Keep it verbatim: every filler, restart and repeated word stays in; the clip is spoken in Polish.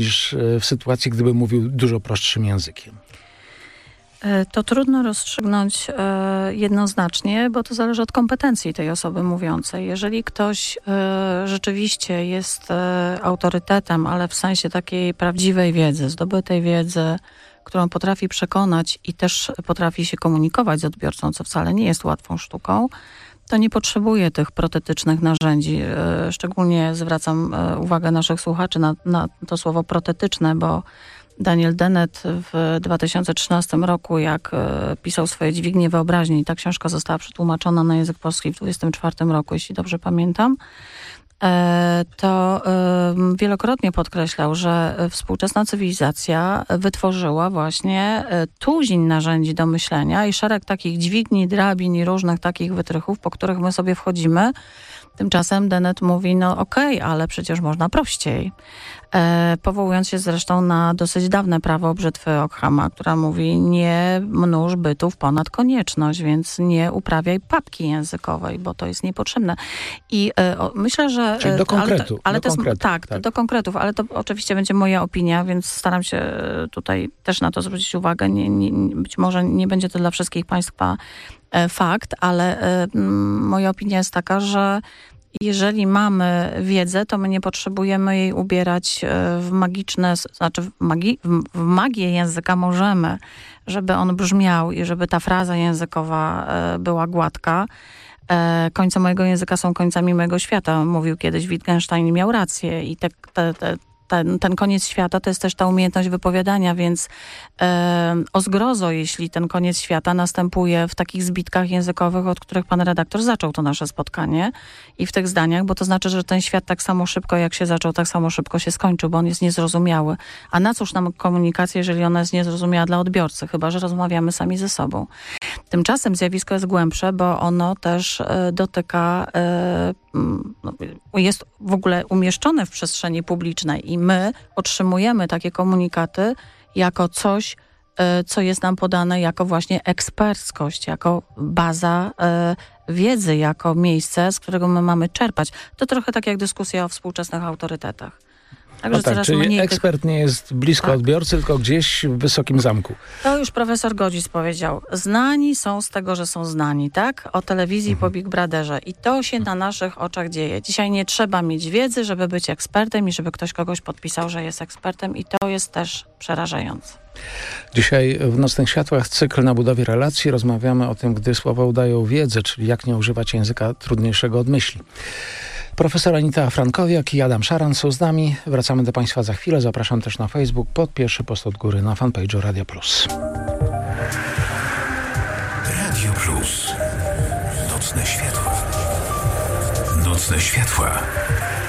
niż w sytuacji, gdyby mówił dużo prostszym językiem? To trudno rozstrzygnąć e, jednoznacznie, bo to zależy od kompetencji tej osoby mówiącej. Jeżeli ktoś e, rzeczywiście jest e, autorytetem, ale w sensie takiej prawdziwej wiedzy, zdobytej wiedzy, którą potrafi przekonać i też potrafi się komunikować z odbiorcą, co wcale nie jest łatwą sztuką, to nie potrzebuje tych protetycznych narzędzi. E, szczególnie zwracam e, uwagę naszych słuchaczy na, na to słowo protetyczne, bo Daniel Dennett w dwa tysiące trzynastym roku, jak e, pisał swoje Dźwignie Wyobraźni, ta książka została przetłumaczona na język polski w dwudziestym czwartym roku, jeśli dobrze pamiętam, e, to e, wielokrotnie podkreślał, że współczesna cywilizacja wytworzyła właśnie e, tuzin narzędzi do myślenia i szereg takich dźwigni, drabin i różnych takich wytrychów, po których my sobie wchodzimy. Tymczasem Dennett mówi, no okej, okay, ale przecież można prościej. E, powołując się zresztą na dosyć dawne prawo brzytwy Ockhama, która mówi, nie mnóż bytów ponad konieczność, więc nie uprawiaj papki językowej, bo to jest niepotrzebne. I e, o, myślę, że... Czyli do konkretu. Ale, to, ale do to jest, tak, tak, do konkretów, ale to oczywiście będzie moja opinia, więc staram się tutaj też na to zwrócić uwagę. Nie, nie, być może nie będzie to dla wszystkich państwa e, fakt, ale e, m, moja opinia jest taka, że jeżeli mamy wiedzę, to my nie potrzebujemy jej ubierać w magiczne, znaczy w, magi, w magię języka możemy, żeby on brzmiał i żeby ta fraza językowa była gładka. Końce mojego języka są końcami mojego świata, mówił kiedyś Wittgenstein i miał rację. I te, te, te Ten, ten koniec świata to jest też ta umiejętność wypowiadania, więc e, o zgrozo, jeśli ten koniec świata następuje w takich zbitkach językowych, od których pan redaktor zaczął to nasze spotkanie i w tych zdaniach, bo to znaczy, że ten świat tak samo szybko jak się zaczął, tak samo szybko się skończył, bo on jest niezrozumiały. A na cóż nam komunikacja, jeżeli ona jest niezrozumiała dla odbiorcy, chyba że rozmawiamy sami ze sobą. Tymczasem zjawisko jest głębsze, bo ono też e, dotyka, e, no, jest w ogóle umieszczone w przestrzeni publicznej i my otrzymujemy takie komunikaty jako coś, e, co jest nam podane jako właśnie eksperckość, jako baza e, wiedzy, jako miejsce, z którego my mamy czerpać. To trochę tak jak dyskusja o współczesnych autorytetach. Także no tak, coraz czyli mniej ekspert tych... nie jest blisko tak. odbiorcy, tylko gdzieś w wysokim zamku. To już profesor Godzic powiedział. Znani są z tego, że są znani, tak? O telewizji mhm. po Big Brotherze. I to się na naszych oczach dzieje. Dzisiaj nie trzeba mieć wiedzy, żeby być ekspertem i żeby ktoś kogoś podpisał, że jest ekspertem i to jest też przerażające. Dzisiaj w Nocnych Światłach cykl na budowie relacji. Rozmawiamy o tym, gdy słowa udają wiedzę, czyli jak nie używać języka trudniejszego od myśli. Profesor Anita Frankowiak i Adam Szaran są z nami. Wracamy do Państwa za chwilę. Zapraszam też na Facebook pod pierwszy post od góry na fanpage'u Radio Plus. Radio Plus. Nocne Światła. Nocne Światła.